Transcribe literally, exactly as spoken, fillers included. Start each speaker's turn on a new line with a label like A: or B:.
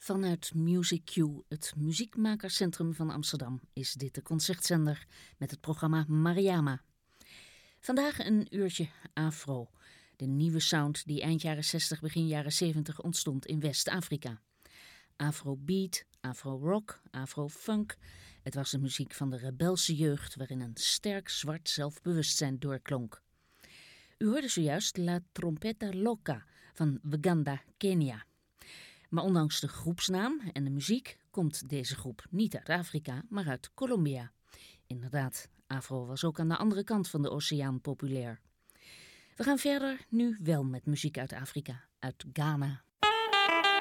A: Vanuit Music Q, het muziekmakerscentrum van Amsterdam, is dit de concertzender met het programma Mariama. Vandaag een uurtje afro, de nieuwe sound die eind jaren zestig, begin jaren zeventig ontstond in West-Afrika. Afrobeat, afro-rock, afro-funk. Het was de muziek van de rebelse jeugd waarin een sterk zwart zelfbewustzijn doorklonk. U hoorde zojuist La Trompeta Loca van Waganda, Kenia. Maar ondanks de groepsnaam en de muziek komt deze groep niet uit Afrika, maar uit Colombia. Inderdaad, afro was ook aan de andere kant van de oceaan populair. We gaan verder nu wel met muziek uit Afrika, uit Ghana.